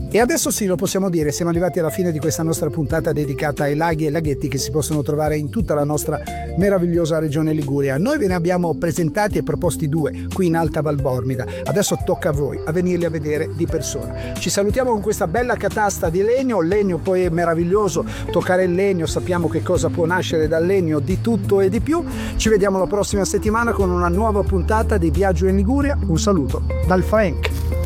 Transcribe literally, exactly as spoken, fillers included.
E adesso sì, lo possiamo dire, siamo arrivati alla fine di questa nostra puntata dedicata ai laghi e laghetti che si possono trovare in tutta la nostra meravigliosa regione Liguria. Noi ve ne abbiamo presentati e proposti due qui in Alta Valbormida, adesso tocca a voi a venirli a vedere di persona. Ci salutiamo con questa bella catasta di legno, il legno poi è meraviglioso, toccare il legno, sappiamo che cosa può nascere dal legno, di tutto e di più. Ci vediamo la prossima settimana con una nuova puntata di Viaggio in Liguria. Un saluto dal Frank.